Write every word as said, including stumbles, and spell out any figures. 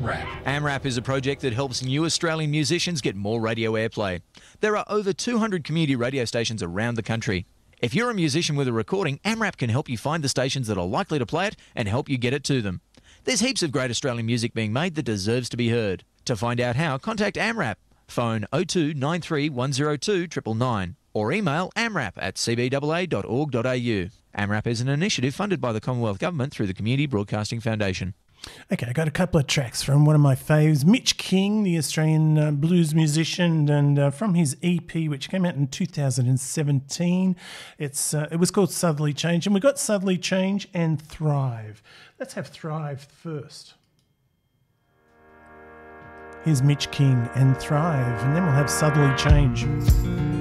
AMRAP. AMRAP is a project that helps new Australian musicians get more radio airplay. There are over two hundred community radio stations around the country. If you're a musician with a recording, AMRAP can help you find the stations that are likely to play it and help you get it to them. There's heaps of great Australian music being made that deserves to be heard. To find out how, contact AMRAP. Phone oh two nine three one oh two nine nine nine or email amrap at c b a a dot org dot a u. AMRAP is an initiative funded by the Commonwealth Government through the Community Broadcasting Foundation. Okay, I got a couple of tracks from one of my faves, Mitch King, the Australian uh, blues musician, and uh, from his E P, which came out in two thousand seventeen. It's uh, it was called Southerly Change, and we got Southerly Change and Thrive. Let's have Thrive first. Here's Mitch King and Thrive, and then we'll have Southerly Change.